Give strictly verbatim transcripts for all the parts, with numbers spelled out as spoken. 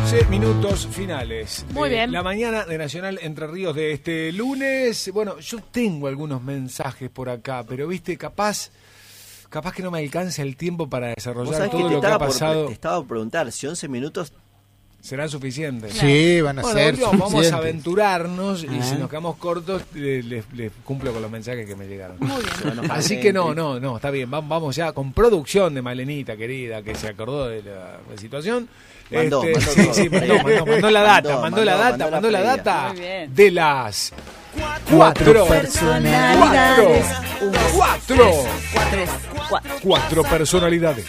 once minutos finales. Muy de bien. La mañana de Nacional Entre Ríos de este lunes. Bueno, yo tengo algunos mensajes por acá, pero viste, capaz... Capaz que no me alcanza el tiempo para desarrollar todo que lo que ha por, pasado. te estaba por preguntar si once minutos serán suficientes. Sí, van a bueno, ser digo, vamos suficientes. a aventurarnos y Ah. si nos quedamos cortos les, les, les cumplo con los mensajes que me llegaron. Muy bien. Así que no, no, no, está bien. Vamos, vamos ya con producción de Malenita, querida, que se acordó de la, la situación. Mandó, Este, mandó sí, todo. sí, mandó, mandó, mandó la data, mandó, Mandó, la mandó, data, mandó mandó la la data Muy bien. de las Cuatro cuatro personalidades. cuatro Tres, cuatro. cuatro personalidades.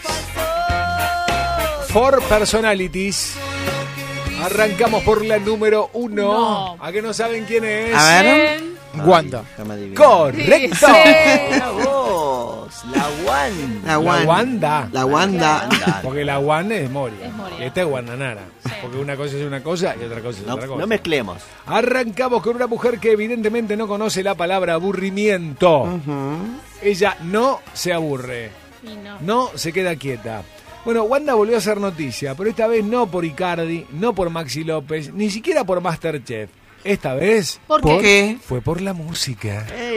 Four personalities. Arrancamos por la número uno. No. ¿A que no saben quién es? A ver. Bien. Wanda. déjame adivinar. Correcto. Sí. Mira vos, la Wanda. La La Wanda. Wanda. La Wanda. Porque la Wanda es Moria. Es Moria. Y esta es Guandanara. Porque una cosa es una cosa y otra cosa es No, otra cosa. no mezclemos. Arrancamos con una mujer que evidentemente no conoce la palabra aburrimiento. Ella no se aburre. Y no. No se queda quieta. Bueno, Wanda volvió a hacer noticia, pero esta vez no por Icardi, no por Maxi López, ni siquiera por Masterchef. Esta vez ¿Por ¿Por qué? qué? fue por la música. Ey,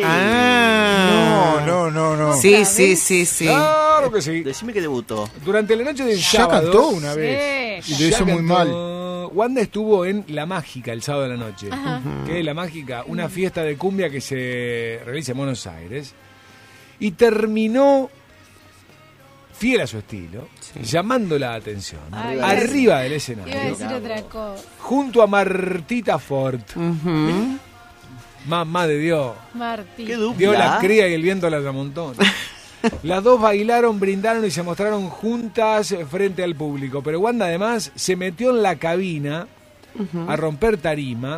No, Ah. no, no, no. Sí, sí, sí, sí. Claro que sí. Decime que debutó. Durante la noche del Ya sábado... cantó una vez. Sí, Y lo ya hizo muy cantó. mal. Wanda estuvo en La Mágica el sábado de la noche. Ajá. Que es La Mágica, una fiesta de cumbia que se realiza en Buenos Aires. Y terminó, fiel a su estilo, llamando la atención. Ay, arriba del Iba a escenario. decir otra cosa. Junto a Martita Ford. Ujú. Mamá de Dios. Martín. Qué dupla. Dio la cría y el viento la tramontona. Las dos bailaron, brindaron y se mostraron juntas frente al público. Pero Wanda además se metió en la cabina a romper tarima.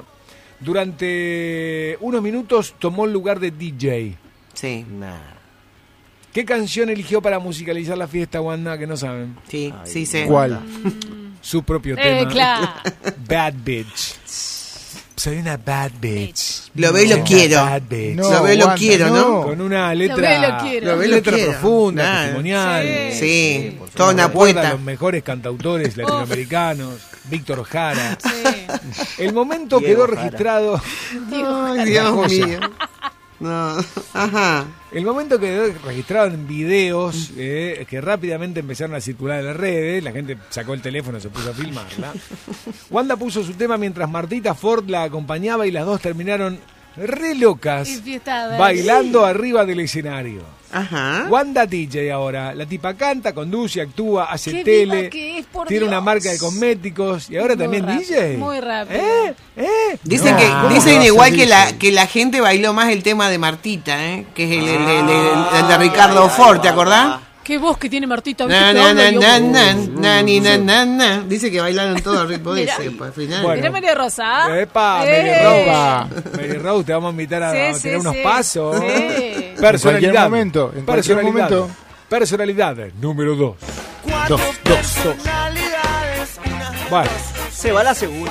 Durante unos minutos tomó el lugar de D J. Sí, Nah. ¿Qué canción eligió para musicalizar la fiesta, Wanda? Que no saben. sí, Ay, sí, sí. ¿Cuál? Su propio Eh, tema. claro. Bad Bitch. Soy una bad bitch. Lo veo y Soy lo una quiero. bad bitch. Lo veo y lo Wanda, quiero, ¿no? Con una letra, veo y lo quiero. Lo veo y lo letra quiero. profunda, Claro. testimonial. Sí. Sí, por toda favor, una recuerda a poeta. los mejores cantautores latinoamericanos, Víctor Jara. Sí. El momento Diego quedó Jara. registrado. Ay, La Dios joya. mío. No, ajá. El momento quedó registrado en videos eh, que rápidamente empezaron a circular en las redes. La gente sacó el teléfono y se puso a filmarla. Wanda puso su tema mientras Martita Ford la acompañaba y las dos terminaron re locas Enfiestadas. bailando arriba del escenario. Ajá. Wanda D J ahora. La tipa canta, conduce, actúa, hace Qué tele. viva que es, por tiene Dios. una marca de cosméticos y ahora Muy también rápido, D J. muy rápido. ¿Eh? ¿Eh? Dicen No, que ¿cómo dicen va a igual ser que la D J? que la gente bailó más el tema de Martita, ¿eh? Que es el, el, el- el- Ah. el de Ricardo Ford, ¿te acordás? Qué voz que tiene Martita. ¿viste Na, qué na, onda? na, Yo- na, na, na, ni, na, na, na. Dice que bailaron todo al ritmo de Mirá. ese, pues, al final. Bueno. Mirá María Rosa. Epa, Eh. Mary Rose. Mary Rose, te vamos a invitar a, Sí, a sí, tener unos sí. pasos. Sí. Personalidad. cualquier momento, en cualquier Personalidad. momento. Personalidad número dos. Dos, dos, dos. Bueno, Se va la segunda.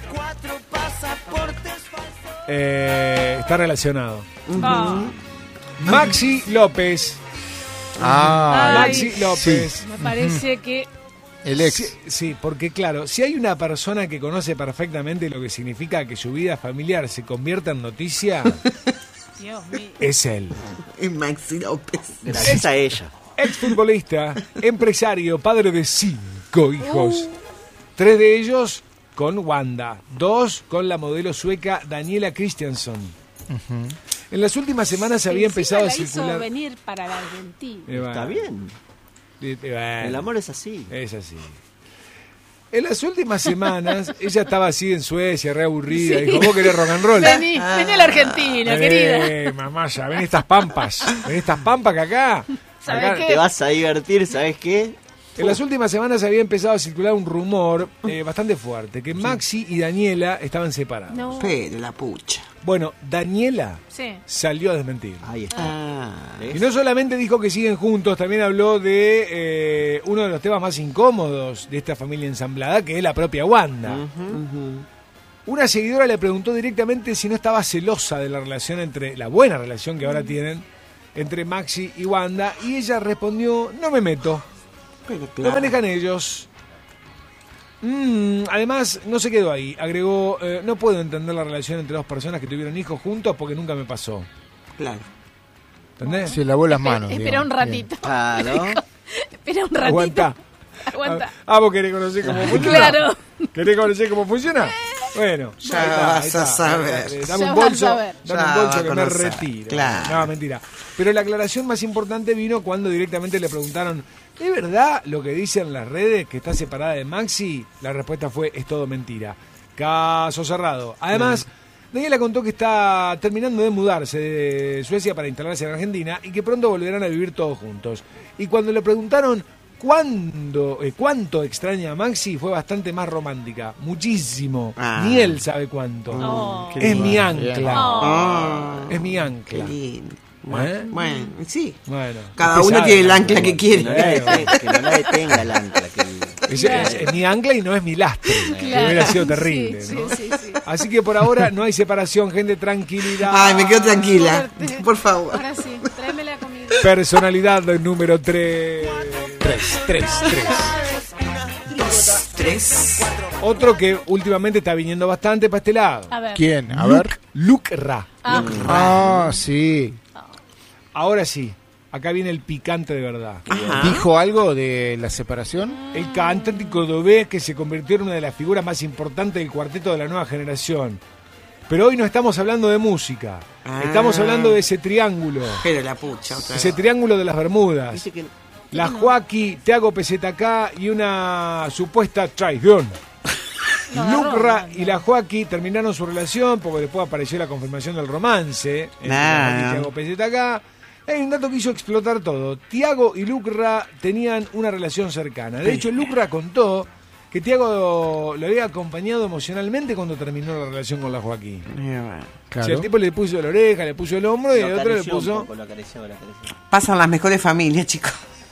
eh, está relacionado. Ah. Maxi López. Ah, Ay. Maxi López. Me parece que el ex. Sí, sí, porque claro, si hay una persona que conoce perfectamente lo que significa que su vida familiar se convierta en noticia, Dios mío. es él. Y Maxi López. Gracias a ella. Exfutbolista, empresario, padre de cinco hijos. Tres de ellos con Wanda, dos con la modelo sueca Daniela Christiansen. En las últimas semanas se había Encima empezado a la hizo circular. venir para la Argentina. Eh, bueno, Está bien. eh, bueno, El amor es así. es así. En las últimas semanas, ella estaba así en Suecia, re aburrida. Sí. Dijo, ¿vos querés rock and roll? Vení, vení a la Argentina, Vení, querida. mamá, ya, ven estas pampas. Ven estas pampas que acá. ¿Sabés acá- qué? Te vas a divertir, ¿sabes qué? En las últimas semanas había empezado a circular un rumor eh, bastante fuerte, que Maxi y Daniela estaban separados. No. Pero la pucha. Bueno, Daniela Sí. salió a desmentir. Ahí está. Ah. Y no solamente dijo que siguen juntos, también habló de eh, uno de los temas más incómodos de esta familia ensamblada, que es la propia Wanda. Una seguidora le preguntó directamente si no estaba celosa de la relación entre, la buena relación que ahora tienen, entre Maxi y Wanda, y ella respondió, no me meto, Pero lo claro. manejan ellos. Mm, además, no se quedó ahí. Agregó, eh, no puedo entender la relación entre dos personas que tuvieron hijos juntos porque nunca me pasó. Claro. ¿Entendés? Se lavó las manos. Espera un digamos. ratito. Claro. Espera un ratito. Aguanta. Aguanta. Ah, vos querés conocer cómo funciona. Claro. ¿Querés conocer cómo funciona? Bueno, Ya ahí está, vas ahí está. a saber. Dame Ya un vas a bolso, saber. dame Ya un bolso vas a que me conocer. retiro. Claro. No, mentira. Pero la aclaración más importante vino cuando directamente le preguntaron, ¿es verdad lo que dicen las redes que está separada de Maxi? La respuesta fue, es todo mentira. Caso cerrado. Además, Daniela contó que está terminando de mudarse de Suecia para instalarse en Argentina y que pronto volverán a vivir todos juntos. Y cuando le preguntaron cuándo, eh, cuánto extraña a Maxi, fue bastante más romántica. Muchísimo. Ah. Ni él sabe cuánto. Oh. Es mi Bien. ancla. Ah, Es mi qué ancla. lindo. Bueno, ¿Eh? bueno, sí. Bueno. Cada usted uno sabe, tiene el ¿no? ancla que Que no, la quiere. detenga, que no la detenga el ancla. Que... Es, es- es mi ancla y no es mi lastre. Que Claro. hubiera sido terrible, Sí, ¿no? sí, sí, sí. Así que por ahora no hay separación, gente, tranquilidad. Ay, me quedo tranquila. Suerte. Por favor. Ahora sí, tráeme la comida. Personalidad número tres. tres, tres, tres. Dos, tres. Otro que últimamente está viniendo bastante para este lado. A ver. ¿Quién? A ver. Luke Ra. Ah, Ah, sí. Ahora sí, acá viene el picante de verdad. Ajá. ¿Dijo algo de la separación? El cantante cordobés que se convirtió en una de las figuras más importantes del cuarteto de la nueva generación. Pero hoy no estamos hablando de música. Ah. Estamos hablando de ese triángulo. Pero la pucha, otra Ese vez. triángulo de las Bermudas. Dice que La Joaquí, Tiago P Z K y una supuesta traición. No, agarró, Lucra no, y la Joaquí terminaron su relación porque después apareció la confirmación del romance entre Nah. la Joaquí y Tiago P Z K. Hay un dato que hizo explotar todo. Tiago y Lucra tenían una relación cercana. De hecho, Lucra contó que Tiago lo había acompañado emocionalmente cuando terminó la relación con la Joaquín. Eh, bueno. O Claro. sea, el tipo le puso la oreja, le puso el hombro y lo el otro le acarició un puso... poco, lo acarició, lo acarició. Pasan las mejores familias, chicos.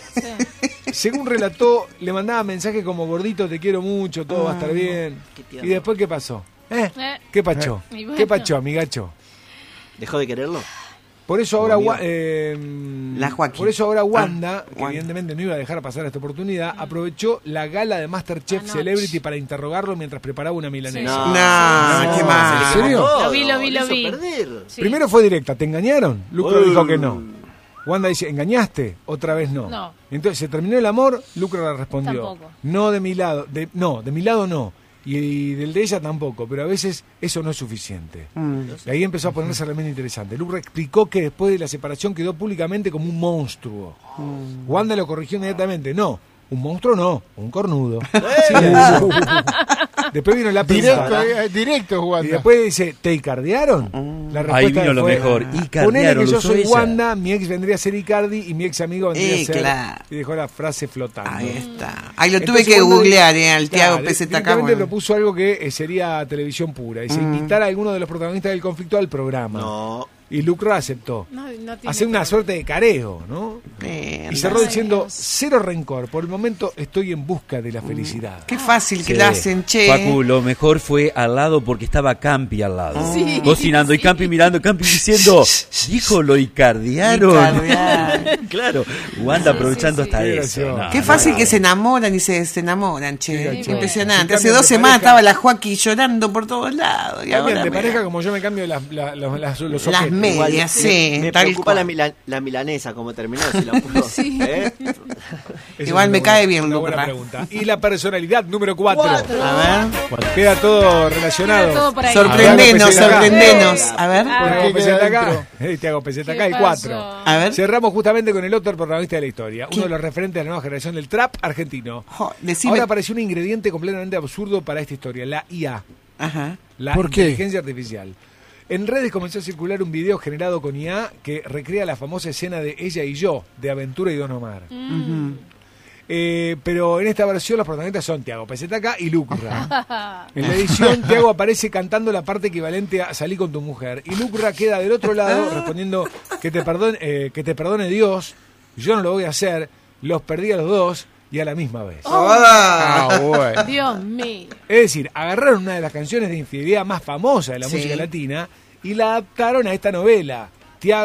Según relató, le mandaba mensajes como gordito, te quiero mucho, todo va a estar bien. Qué tierno. ¿Y después qué pasó? ¿Eh? Eh. ¿Qué pachó? Eh. Y bueno. ¿Qué pachó, amigacho? ¿Dejó de quererlo? Por eso ahora Como Wa- eh, La Joaquín. por eso ahora Wanda, Ah, que Wanda. evidentemente no iba a dejar pasar esta oportunidad, aprovechó la gala de MasterChef Anoche. Celebrity para interrogarlo mientras preparaba una milanesa. No, No, qué ¿en mal. serio? Lo vi, lo vi, le lo hizo vi. perder. Sí. Primero fue directa, ¿te engañaron? Lucro Uy. dijo que no. Wanda dice, ¿engañaste? Otra vez no. No. Entonces, ¿se terminó el amor? Lucro le respondió, Tampoco. no de mi lado, de, no, de mi lado no. Y del de ella tampoco, pero a veces eso no es suficiente. Mm. Y ahí empezó a ponerse realmente interesante. Lucra explicó que después de la separación quedó públicamente como un monstruo. Mm. Wanda lo corrigió inmediatamente. No, un monstruo no, un cornudo. Eh. Sí, le dijo. Después vino la Directo, pensada. eh, directo, Y Wanda. después dice, ¿te icardearon? La Ahí respuesta vino lo fue, mejor. Ponele Icardearon, que lo yo usó soy ella. Wanda, mi ex vendría a ser Icardi y mi ex amigo vendría Eh, a ser... claro. Y dejó la frase flotando. Ahí está. Ahí lo tuve Entonces, que Wanda- googlear, eh, al Tiago Claro, P Z K. directamente bueno. propuso algo que eh, sería televisión pura. Dice, Mm. invitar a alguno de los protagonistas del conflicto al programa. No. Y Lucra aceptó. No, no tiene Hacer una que- suerte de careo, ¿no? Eh, Y cerró Ay, diciendo, Dios. cero rencor. Por el momento estoy en busca de la felicidad. Qué fácil que Sí. la hacen, che. Facu, lo mejor fue al lado porque estaba Campi al lado. Sí, Cocinando y sí. Campi mirando, Campi diciendo, dijo lo icardearon. Icardearon. Claro, Wanda aprovechando sí, sí. hasta Qué eso. gracioso. No, Qué no, fácil no. que se enamoran y se, se enamoran, che. Sí, Qué bueno. impresionante. Si Hace cambian dos de semanas pareja- estaba la Joaquín llorando por todos lados. Y Cambian ahora de mira. pareja como yo me cambio las, la- los- las- los Las objetos. medias, Igual, sí. Me, me tal preocupa cual. la, mila- la milanesa, como terminó, si la pudo. Sí. ¿Eh? Esa es Igual una me buena- cae bien, una buena Lucra. pregunta. Y la personalidad número cuatro. Cuatro. A ver. Queda todo relacionado. Queda todo por ahí. Sorprendenos, Tiago P Z K. sorprendenos. A ver. Ah, Tiago ¿Por qué P Z queda K. adentro? Eh, Tiago P Z K ¿Qué y pasó? cuatro. A ver. Cerramos justamente con el otro protagonista de la historia, uno de los referentes de la nueva generación del trap argentino. Jo, decime. Ahora apareció un ingrediente completamente absurdo para esta historia, la I A, Ajá. la ¿Por qué? inteligencia artificial. En redes comenzó a circular un video generado con I A que recrea la famosa escena de Ella y Yo, de Aventura y Don Omar. Ujú. Eh, pero en esta versión los protagonistas son Tiago P Z K y Lucra. En la edición, Tiago aparece cantando la parte equivalente a Salí con tu mujer. Y Lucra queda del otro lado respondiendo que te perdone, eh, que te perdone Dios, yo no lo voy a hacer, los perdí a los dos y a la misma vez. Ah. Ah, bueno. Dios mío. Es decir, agarraron una de las canciones de infidelidad más famosas de la Sí. música latina y la adaptaron a esta novela. Tiago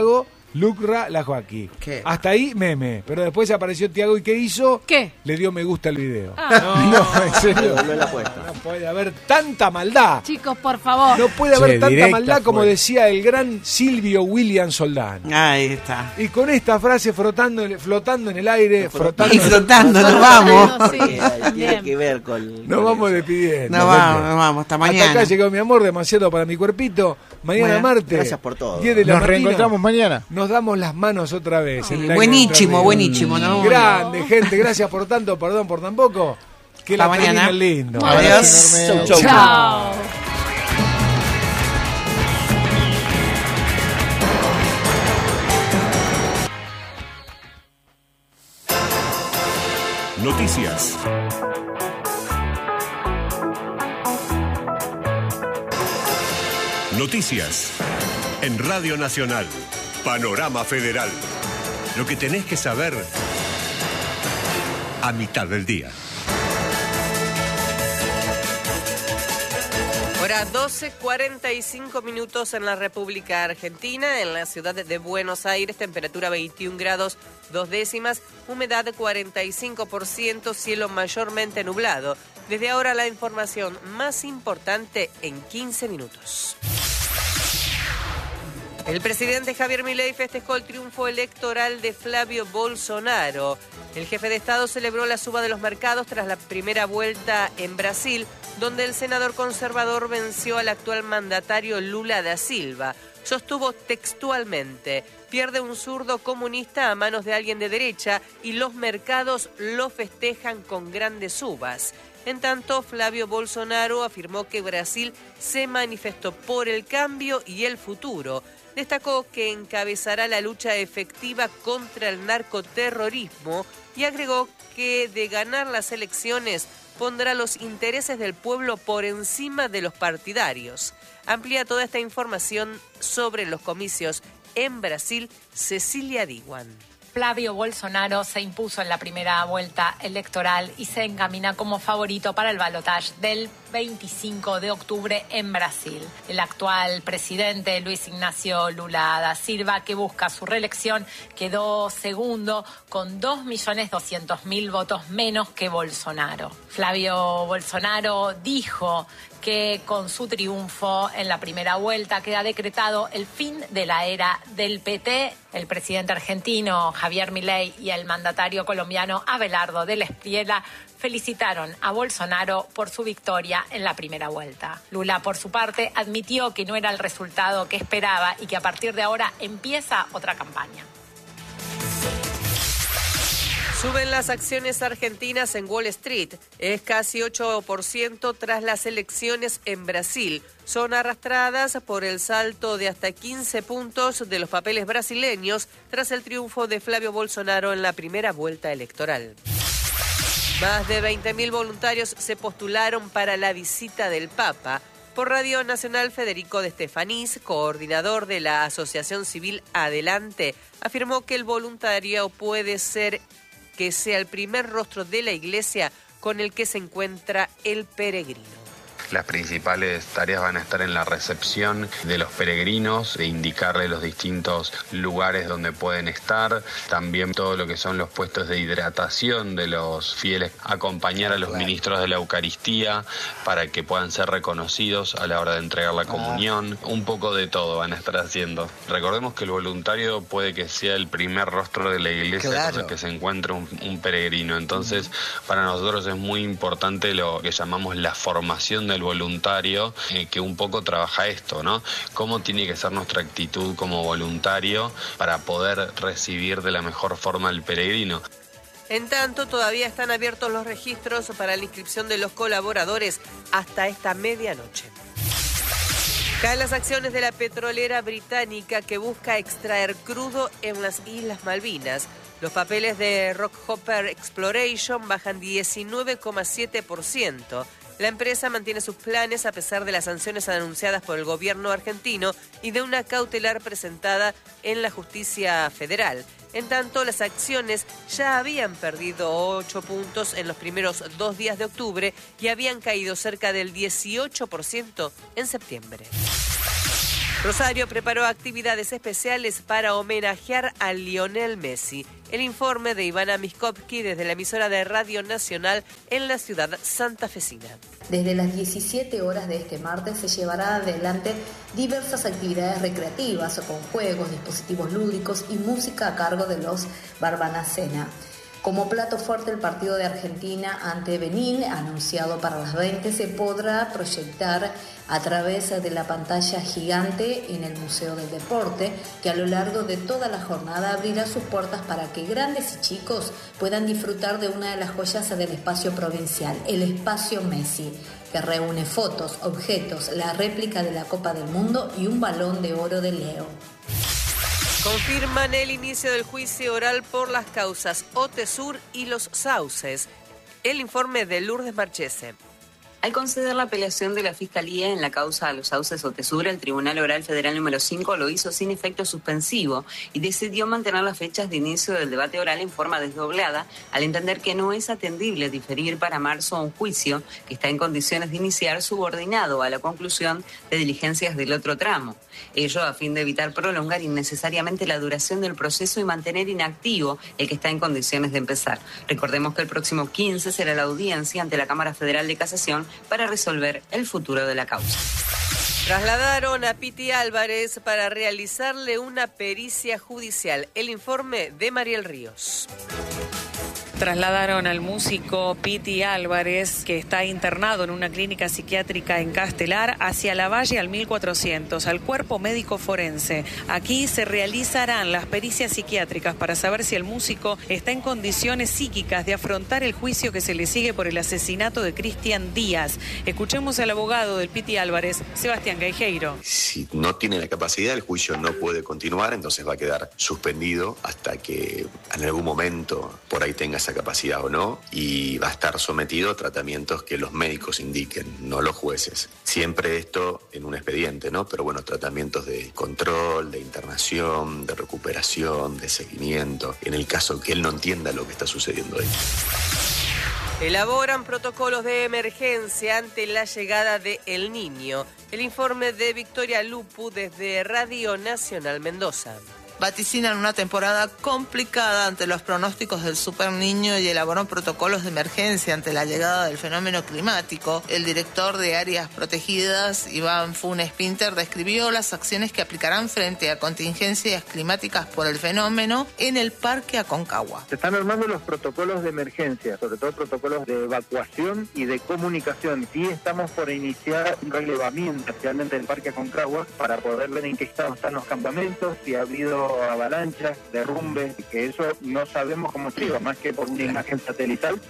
Lucra la Joaquí. ¿Qué? Hasta ahí meme, pero después apareció Tiago y ¿qué hizo? ¿Qué? Le dio me gusta al video. Ah. No, en serio. Dobló la apuesta. No puede haber tanta maldad. Chicos, por favor. No puede haber Che, tanta directa maldad como fue. decía el gran Silvio William Soldán. Ahí está. Y con esta frase frotando, flotando en el aire, frotando, Y flotando, nos vamos. Sí, Porque tiene también. que ver con... nos con vamos eso. despidiendo. Nos vamos, gente. nos vamos. Hasta Hasta mañana. acá llegó mi amor, demasiado para mi cuerpito. Mañana Bueno, martes. gracias por todo. diez de la Nos mañana, reencontramos mañana. Nos damos las manos otra vez. en el aire Buenísimo, de buenísimo, ¿no? Grande, gente. Gracias por tanto, perdón por tan poco. Que la Hasta mañana. terminen lindo. Adiós. Enorme. Chau, chau. Chao. Noticias. Noticias. En Radio Nacional. Panorama Federal. Lo que tenés que saber a mitad del día. Hora doce cuarenta y cinco minutos en la República Argentina, en la ciudad de Buenos Aires, temperatura veintiún grados dos décimas, humedad cuarenta y cinco por ciento, cielo mayormente nublado. Desde ahora la información más importante en quince minutos. El presidente Javier Milei festejó el triunfo electoral de Flavio Bolsonaro. El jefe de Estado celebró la suba de los mercados tras la primera vuelta en Brasil, donde el senador conservador venció al actual mandatario Lula da Silva. Sostuvo textualmente: pierde un zurdo comunista a manos de alguien de derecha y los mercados lo festejan con grandes subas. En tanto, Flavio Bolsonaro afirmó que Brasil se manifestó por el cambio y el futuro. Destacó que encabezará la lucha efectiva contra el narcoterrorismo y agregó que de ganar las elecciones pondrá los intereses del pueblo por encima de los partidarios. Amplía toda esta información sobre los comicios en Brasil, Cecilia Diwan. Flavio Bolsonaro se impuso en la primera vuelta electoral y se encamina como favorito para el balotaje del veinticinco de octubre en Brasil. El actual presidente Luis Ignacio Lula da Silva, que busca su reelección, quedó segundo con dos millones doscientos mil votos menos que Bolsonaro. Flavio Bolsonaro dijo que con su triunfo en la primera vuelta queda decretado el fin de la era del P T. El presidente argentino Javier Milei y el mandatario colombiano Abelardo del Espriella felicitaron a Bolsonaro por su victoria en la primera vuelta. Lula, por su parte, admitió que no era el resultado que esperaba y que a partir de ahora empieza otra campaña. Suben las acciones argentinas en Wall Street. Es casi ocho por ciento tras las elecciones en Brasil. Son arrastradas por el salto de hasta quince puntos de los papeles brasileños tras el triunfo de Flavio Bolsonaro en la primera vuelta electoral. Más de veinte mil voluntarios se postularon para la visita del Papa. Por Radio Nacional, Federico de Stefanís, coordinador de la Asociación Civil Adelante, afirmó que el voluntario puede ser que sea el primer rostro de la Iglesia con el que se encuentra el peregrino. Las principales tareas van a estar en la recepción de los peregrinos, de indicarles los distintos lugares donde pueden estar, también todo lo que son los puestos de hidratación de los fieles, acompañar a los ministros de la Eucaristía para que puedan ser reconocidos a la hora de entregar la comunión, un poco de todo van a estar haciendo. Recordemos que el voluntario puede que sea el primer rostro de la iglesia Claro. con el que se encuentra un, un peregrino, entonces para nosotros es muy importante lo que llamamos la formación del voluntario, eh, que un poco trabaja esto, ¿no? Cómo tiene que ser nuestra actitud como voluntario para poder recibir de la mejor forma al peregrino. En tanto, todavía están abiertos los registros para la inscripción de los colaboradores hasta esta medianoche. Caen las acciones de la petrolera británica que busca extraer crudo en las Islas Malvinas. Los papeles de Rockhopper Exploration bajan diecinueve coma siete por ciento. La empresa mantiene sus planes a pesar de las sanciones anunciadas por el gobierno argentino y de una cautelar presentada en la justicia federal. En tanto, las acciones ya habían perdido ocho puntos en los primeros dos días de octubre y habían caído cerca del dieciocho por ciento en septiembre. Rosario preparó actividades especiales para homenajear a Lionel Messi. El informe de Ivana Miskovsky desde la emisora de Radio Nacional en la ciudad santafesina. Desde las diecisiete horas de este martes se llevará adelante diversas actividades recreativas con juegos, dispositivos lúdicos y música a cargo de los Barbanacena. Como plato fuerte, el partido de Argentina ante Benín, anunciado para las veinte, se podrá proyectar a través de la pantalla gigante en el Museo del Deporte, que a lo largo de toda la jornada abrirá sus puertas para que grandes y chicos puedan disfrutar de una de las joyas del espacio provincial, el Espacio Messi, que reúne fotos, objetos, la réplica de la Copa del Mundo y un balón de oro de Leo. Confirman el inicio del juicio oral por las causas Otesur y Los Sauces. El informe de Lourdes Marchese. Al conceder la apelación de la Fiscalía en la causa a Los Sauces Otesur, el Tribunal Oral Federal número cinco lo hizo sin efecto suspensivo y decidió mantener las fechas de inicio del debate oral en forma desdoblada, al entender que no es atendible diferir para marzo un juicio que está en condiciones de iniciar subordinado a la conclusión de diligencias del otro tramo. Ello a fin de evitar prolongar innecesariamente la duración del proceso y mantener inactivo el que está en condiciones de empezar. Recordemos que el próximo quince será la audiencia ante la Cámara Federal de Casación para resolver el futuro de la causa. Trasladaron a Piti Álvarez para realizarle una pericia judicial. El informe de Mariel Ríos. Trasladaron al músico Piti Álvarez, que está internado en una clínica psiquiátrica en Castelar, hacia la Valle al mil cuatrocientos, al cuerpo médico forense. Aquí se realizarán las pericias psiquiátricas para saber si el músico está en condiciones psíquicas de afrontar el juicio que se le sigue por el asesinato de Cristian Díaz. Escuchemos al abogado del Piti Álvarez, Sebastián Gaijeiro. Si no tiene la capacidad, el juicio no puede continuar, entonces va a quedar suspendido hasta que en algún momento por ahí tenga esa capacidad o no, y va a estar sometido a tratamientos que los médicos indiquen, no los jueces. Siempre esto en un expediente, ¿no? Pero bueno, tratamientos de control, de internación, de recuperación, de seguimiento, en el caso que él no entienda lo que está sucediendo ahí. Elaboran protocolos de emergencia ante la llegada de El Niño. El informe de Victoria Lupu desde Radio Nacional Mendoza. Vaticinan una temporada complicada ante los pronósticos del Super Niño y elaboran protocolos de emergencia ante la llegada del fenómeno climático. El director de Áreas Protegidas, Iván Funes Pinter, describió las acciones que aplicarán frente a contingencias climáticas por el fenómeno en el Parque Aconcagua. Se están armando los protocolos de emergencia, sobre todo protocolos de evacuación y de comunicación. Sí estamos por iniciar un relevamiento, especialmente del Parque Aconcagua, para poder ver en qué estado están los campamentos, si ha habido avalanchas, derrumbes, que eso no sabemos cómo siga, más que por una imagen satelital.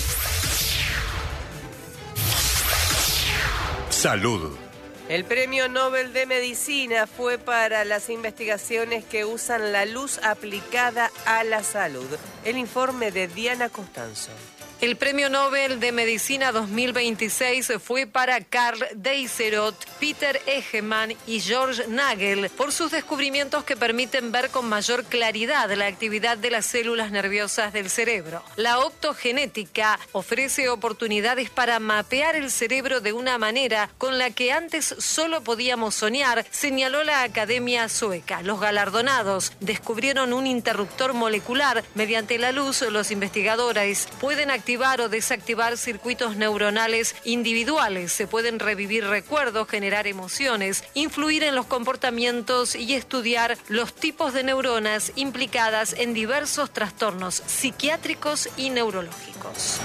Salud. El Premio Nobel de Medicina fue para las investigaciones que usan la luz aplicada a la salud. El informe de Diana Costanzo. El Premio Nobel de Medicina dos mil veintiséis fue para Karl Deisserot, Peter Egeman y George Nagel por sus descubrimientos que permiten ver con mayor claridad la actividad de las células nerviosas del cerebro. La optogenética ofrece oportunidades para mapear el cerebro de una manera con la que antes solo podíamos soñar, señaló la Academia Sueca. Los galardonados descubrieron un interruptor molecular. Mediante la luz, los investigadores pueden activar o desactivar circuitos neuronales individuales. Se pueden revivir recuerdos, generar emociones, influir en los comportamientos y estudiar los tipos de neuronas implicadas en diversos trastornos psiquiátricos y neurológicos.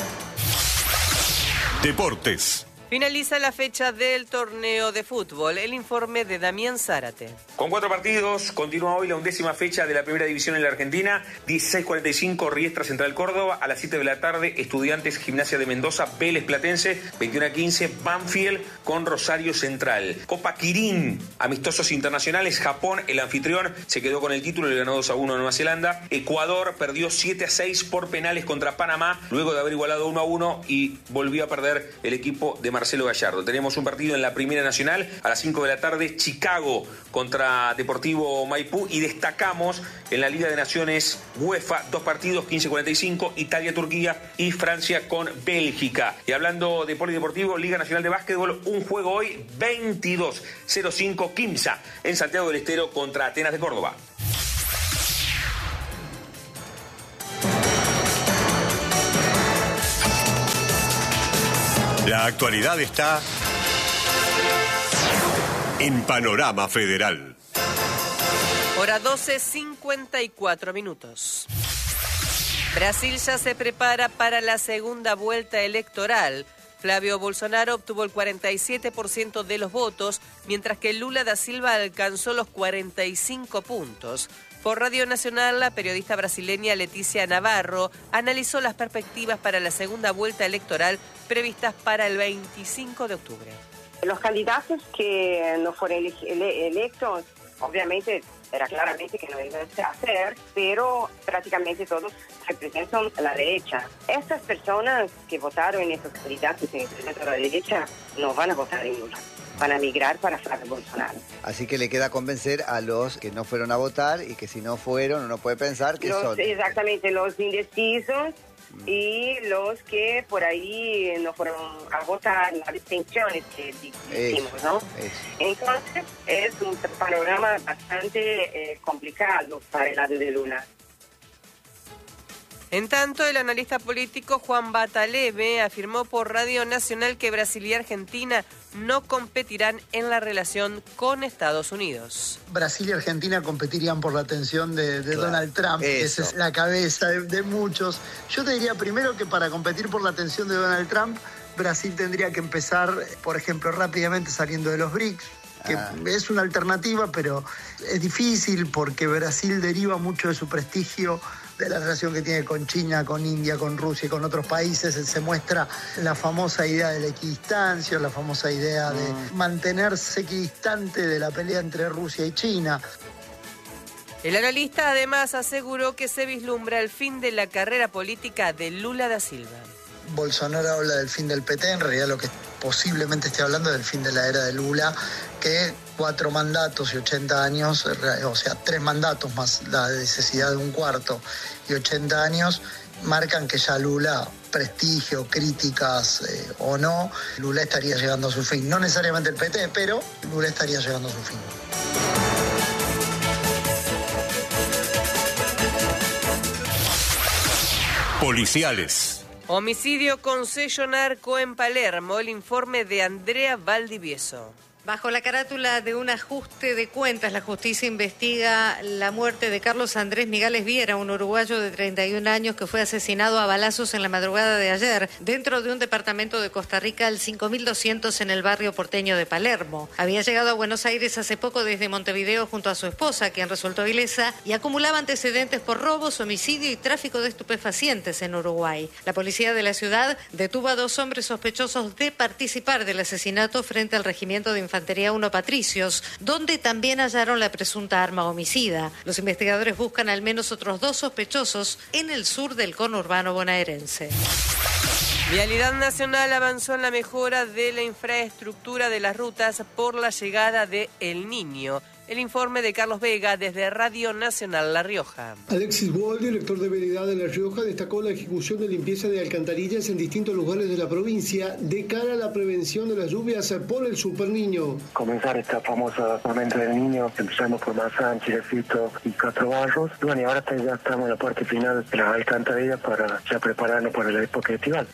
Deportes. Finaliza la fecha del torneo de fútbol. El informe de Damián Zárate. Con cuatro partidos, continúa hoy la undécima fecha de la primera división en la Argentina. dieciséis cuarenta y cinco, Riestra Central Córdoba. A las siete de la tarde, Estudiantes Gimnasia de Mendoza, Vélez Platense. veintiuno a quince, Banfield con Rosario Central. Copa Kirin, amistosos internacionales. Japón, el anfitrión, se quedó con el título y le ganó dos a uno a Nueva Zelanda. Ecuador perdió siete a seis por penales contra Panamá, luego de haber igualado uno a uno y volvió a perder el equipo de Marcelo Marcelo Gallardo. Tenemos un partido en la Primera Nacional a las cinco de la tarde, Chicago contra Deportivo Maipú, y destacamos en la Liga de Naciones UEFA dos partidos, quince cuarenta y cinco, Italia-Turquía y Francia con Bélgica. Y hablando de polideportivo, Liga Nacional de Básquetbol, un juego hoy, veintidós cero cinco, Quimsa en Santiago del Estero contra Atenas de Córdoba. La actualidad está en Panorama Federal. Hora doce, cincuenta y cuatro minutos. Brasil ya se prepara para la segunda vuelta electoral. Flavio Bolsonaro obtuvo el cuarenta y siete por ciento de los votos, mientras que Lula da Silva alcanzó los cuarenta y cinco puntos. Por Radio Nacional, la periodista brasileña Leticia Navarro analizó las perspectivas para la segunda vuelta electoral previstas para el veinticinco de octubre. Los candidatos que no fueron ele- ele- electos, obviamente era claramente que no iban a hacer, pero prácticamente todos representan a la derecha. Estas personas que votaron en estos candidatos que representan a la derecha no van a votar en Lula. Van a migrar para Flavio Bolsonaro. Así que le queda convencer a los que no fueron a votar y que si no fueron uno puede pensar que los, son. Exactamente, los indecisos mm. y los que por ahí no fueron a votar, las abstenciones que decimos, ¿no? Eso. Entonces es un panorama bastante eh, complicado para el lado de Lula. En tanto, el analista político Juan Bataleve afirmó por Radio Nacional que Brasil y Argentina no competirán en la relación con Estados Unidos. Brasil y Argentina competirían por la atención de, de claro, Donald Trump, esa es la cabeza de, de muchos. Yo te diría primero que para competir por la atención de Donald Trump, Brasil tendría que empezar, por ejemplo, rápidamente saliendo de los B R I C S, que ah. es una alternativa, pero es difícil porque Brasil deriva mucho de su prestigio de la relación que tiene con China, con India, con Rusia y con otros países. Se muestra la famosa idea de la equidistancia, la famosa idea de mm. mantenerse equidistante de la pelea entre Rusia y China. El analista además aseguró que se vislumbra el fin de la carrera política de Lula da Silva. Bolsonaro habla del fin del P T, en realidad lo que posiblemente esté hablando es del fin de la era de Lula, que cuatro mandatos y ochenta años, o sea, tres mandatos más la necesidad de un cuarto y ochenta años, marcan que ya Lula, prestigio, críticas eh, o no, Lula estaría llegando a su fin. No necesariamente el P T, pero Lula estaría llegando a su fin. Policiales. Homicidio con sello narco en Palermo, el informe de Andrea Valdivieso. Bajo la carátula de un ajuste de cuentas, la justicia investiga la muerte de Carlos Andrés Migales Viera, un uruguayo de treinta y un años que fue asesinado a balazos en la madrugada de ayer dentro de un departamento de Costa Rica al cinco mil doscientos en el barrio porteño de Palermo. Había llegado a Buenos Aires hace poco desde Montevideo junto a su esposa, quien resultó ilesa, y acumulaba antecedentes por robos, homicidio y tráfico de estupefacientes en Uruguay. La policía de la ciudad detuvo a dos hombres sospechosos de participar del asesinato frente al regimiento de infantería Infantería uno Patricios, donde también hallaron la presunta arma homicida. Los investigadores buscan al menos otros dos sospechosos en el sur del conurbano bonaerense. Vialidad Nacional avanzó en la mejora de la infraestructura de las rutas por la llegada de El Niño. El informe de Carlos Vega desde Radio Nacional La Rioja. Alexis Wall, director de Vialidad de La Rioja, destacó la ejecución de limpieza de alcantarillas en distintos lugares de la provincia de cara a la prevención de las lluvias por el Super Niño. Comenzar esta famosa tormenta del Niño, empezamos por Mazán, Chilecito y Castro Barros. Y bueno, y ahora ya estamos en la parte final de las alcantarillas para ya prepararnos para la época estival.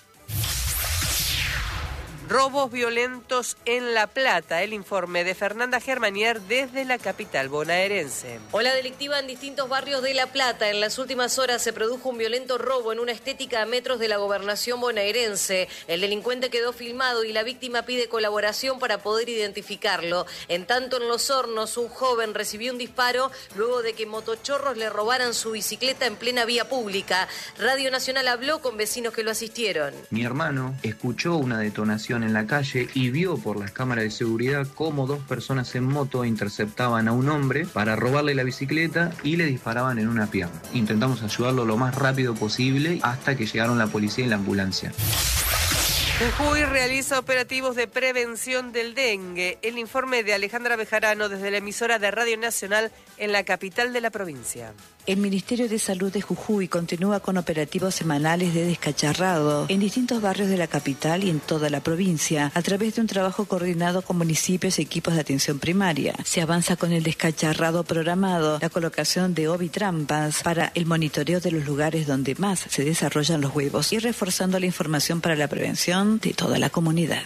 Robos violentos en La Plata. El informe de Fernanda Germanier desde la capital bonaerense. Ola delictiva en distintos barrios de La Plata. En las últimas horas se produjo un violento robo en una estética a metros de la gobernación bonaerense. El delincuente quedó filmado y la víctima pide colaboración para poder identificarlo. En tanto, en Los Hornos, un joven recibió un disparo luego de que motochorros le robaran su bicicleta en plena vía pública. Radio Nacional habló con vecinos que lo asistieron. Mi hermano escuchó una detonación en la calle y vio por las cámaras de seguridad cómo dos personas en moto interceptaban a un hombre para robarle la bicicleta y le disparaban en una pierna. Intentamos ayudarlo lo más rápido posible hasta que llegaron la policía y la ambulancia. Jujuy realiza operativos de prevención del dengue. El informe de Alejandra Bejarano desde la emisora de Radio Nacional en la capital de la provincia. El Ministerio de Salud de Jujuy continúa con operativos semanales de descacharrado en distintos barrios de la capital y en toda la provincia, a través de un trabajo coordinado con municipios y equipos de atención primaria. Se avanza con el descacharrado programado, la colocación de ovitrampas para el monitoreo de los lugares donde más se desarrollan los huevos y reforzando la información para la prevención de toda la comunidad.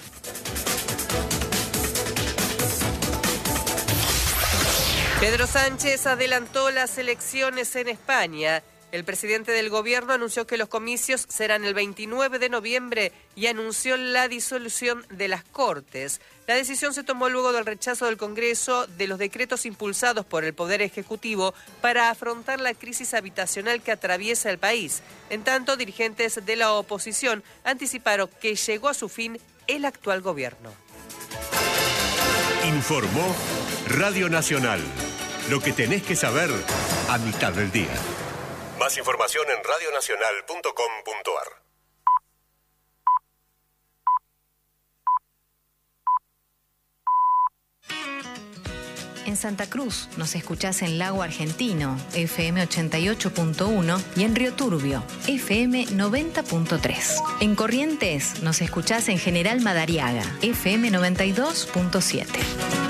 Pedro Sánchez adelantó las elecciones en España. El presidente del gobierno anunció que los comicios serán el veintinueve de noviembre y anunció la disolución de las Cortes. La decisión se tomó luego del rechazo del Congreso de los decretos impulsados por el Poder Ejecutivo para afrontar la crisis habitacional que atraviesa el país. En tanto, dirigentes de la oposición anticiparon que llegó a su fin el actual gobierno. Informó Radio Nacional. Lo que tenés que saber a mitad del día. Más información en radionacional punto com punto ar. En Santa Cruz nos escuchás en Lago Argentino, F M ochenta y ocho punto uno, y en Río Turbio, F M noventa punto tres. En Corrientes nos escuchás en General Madariaga, F M noventa y dos punto siete.